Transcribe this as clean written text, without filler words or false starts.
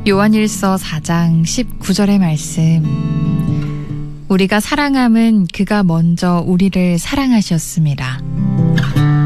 요한일서 4장 19절의 말씀. 우리가 사랑함은 그가 먼저 우리를 사랑하셨습니다.